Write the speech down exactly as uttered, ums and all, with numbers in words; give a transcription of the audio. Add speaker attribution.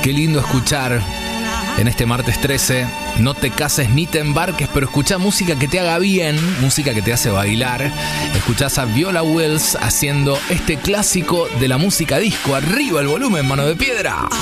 Speaker 1: Qué lindo escuchar en este martes trece. No te cases ni te embarques, pero escuchá música que te haga bien, música que te hace bailar. Escuchás a Viola Wills haciendo este clásico de la música disco. Arriba el volumen, mano de piedra.